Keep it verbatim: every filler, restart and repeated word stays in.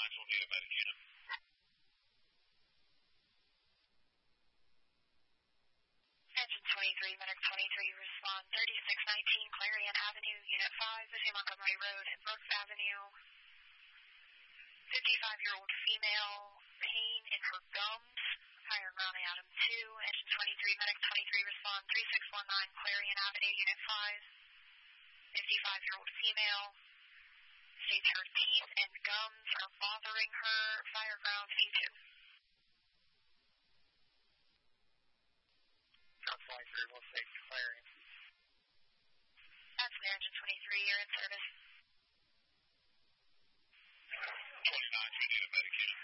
nines will need a medic unit. Engine twenty-three, medic twenty-three, respond thirty-six nineteen Clarion Avenue, Unit five, within Montgomery Road and Brooks Avenue. fifty-five-year-old female, pain in her gums, higher ground Adam two. Engine twenty-three, medic twenty-three, respond three six one nine Clarion Avenue, Unit five. fifty-five-year-old female, states her teeth and gums are bothering her, fire ground V two. twenty-three, we'll take Clarion. That's clear, engine twenty-three, you're in service. twenty-nine, we need a medic unit.